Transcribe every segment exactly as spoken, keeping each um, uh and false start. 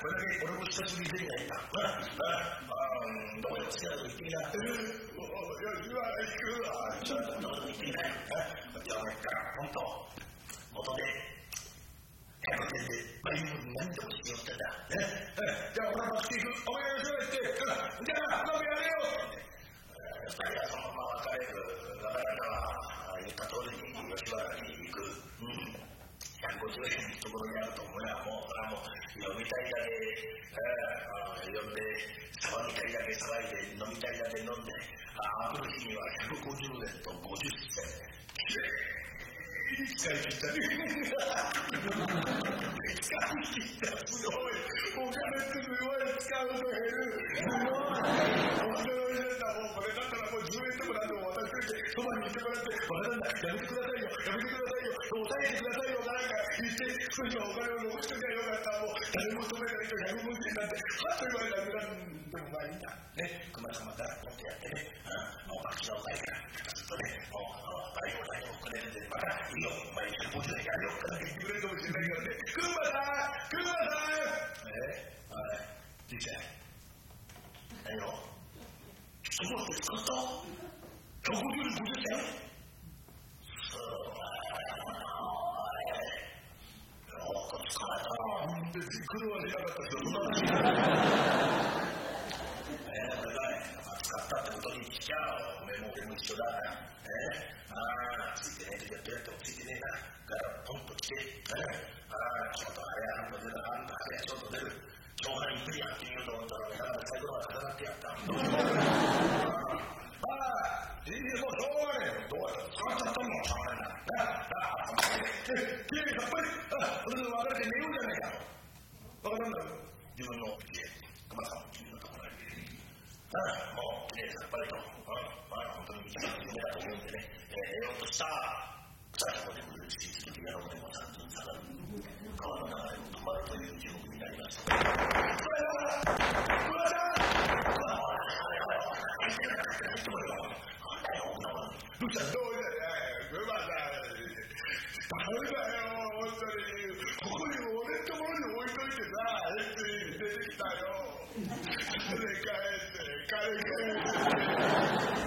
これだけ俺も久しぶりに出てないんだ。どこでも好きなとこ行ってきな。いや、今行くわ。ちょっとどこでも行ってきな。じゃあ俺から本当元でひゃくえんでバイブ何でもしようってんだ。じゃあ俺も来ていく。お前がそうやって、じゃあ飲みやめようって。二人はそのまま別れる。なかなか言った通りに吉原に行く。ひゃくごじゅうえんのところにあると思えばもうそれはもう読みたいだけ読んで騒ぎたいだけ騒いで飲みたいだけ飲んであの日にはひゃくごじゅうえんとごじゅっせんきれいに使い切ったね。使い切った。すごいお金ってすごい使うと減る。すごい驚いた。もうこれだったらもうじゅうえんでもなんでも渡しといてそばに行ってもらってバカなんだやめてくださいよやめてくださいよ抑えてくださいよなんか言って少しはお金を残しときゃよかった。もう誰も止めないとひゃくごじゅうえんなんてはっと言われたらでもまあいいんだね。熊様から取ってやってねもう秋の会からずっとねもう誰も誰もくれるんでまたいいよお前にひゃくごじゅうえんやるよって言ってくれるかもしれないからね。熊さん熊さんえはいじいちゃん何よ一言で使ったひゃくごじゅうえんごじゅっせんそうだよく使えたな。別に苦労はしなかったけどうまく使えこれがね使ったってことにしちゃおめえも俺も一緒だからああついてねえとやってやってもついてねえなからポンと来てああちょっとあれあんと出るあんとあれちょっと出る長官に行ってやってみようと思ったらだから最後は重なってやったああいいよもうしょうがねえどうやって使っちゃったもんしょうがないんだきれいにさっぱりそれで別れて寝ようじゃないか分かるんだ自分の家熊さん君のところにもうきれいにさっぱりとまあ本当に一番夢だと思うんでね寝ようとした草木もでもるし続きやろうでも三寸下がる川の流れも止まるという地獄になりました熊さん熊さんどうしたどうした熊さんダメだよ本当にここに俺のところに置いといてさ エスイー に出てきたよ金返して金返して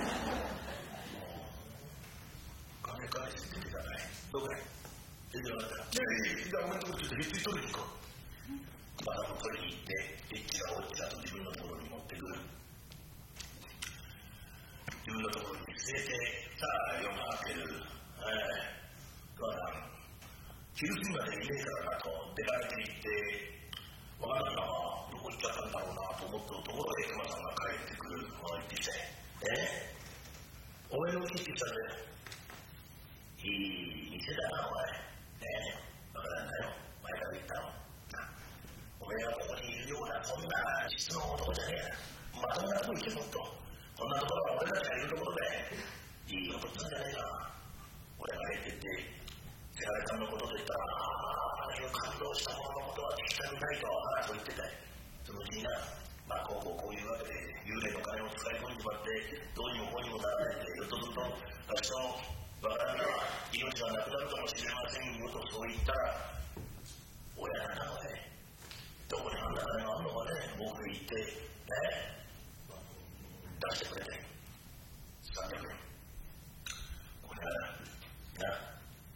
金返して出てかないどうかい出てなかったらいやいやじゃあ俺のところちょっとヘッジ取りに行こうまだここに行ってヘッジが落ちたと自分のところに持ってくる自分のところに据えてさあ夜が明ける熊さん昼過ぎまでいねえからなと出かけていってわからんなどこ行っちゃったんだろうなと思ったところで熊さんが帰ってくるこう言ってきてえお前の切ってきたんだよいい店だなお前ねえわからんなよ前から言ったのお前はここにいるようなこんな実の男じゃねえまともなとこ行けもっとこんなところは俺たちがいるところでいいことったんじゃないか俺が入ってって世界観のことと言ったらああいう感動したもののことは聞きたくないとああと言ってたよそのうちになまあこうこうこういうわけで幽霊の金を使い込んでもらってどうにもこうにもならないでよっとすると私の我々は命がなくなるかもしれませんよとそう言ったら親なんだのねどこにあんな金があるのかね僕が言ってね出してくれてさんびゃくえんこれはな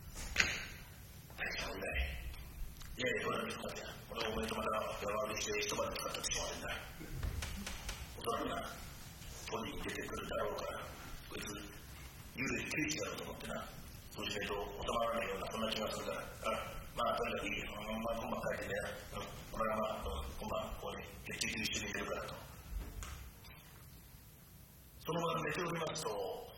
大したもんだねいやいやこれは見つかってなこれをお前とまた山分けして一晩使ったってしまうんだおそらくな取りに出てくるだろうからこいつ幽霊刑事だろうと思ってなそうしないと収まらないようなそんな気がするからまあとにかくいいまあ今晩帰ってねお前はまあ今晩ここに血中一緒にいてるからとその場で寝ておりますと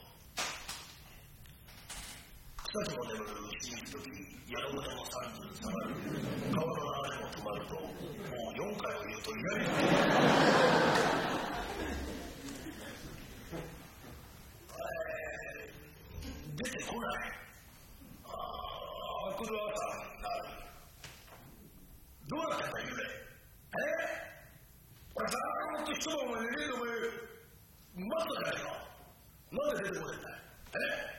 草木も眠るうちにいるとき宿の手も三分下がる川の流れも止まるともう四回を言うといない出てこないああ来る朝になるどうなってんだ幽霊えこれざーっと一晩お前寝ねえでお前待ったじゃないかなんで出てこねえんだえ